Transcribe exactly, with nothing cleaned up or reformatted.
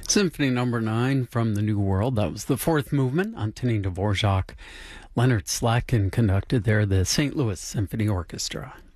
Symphony Number Nine from the New World. That was the fourth movement. Antonin Dvorak. Leonard Slatkin conducted there, the Saint Louis Symphony Orchestra.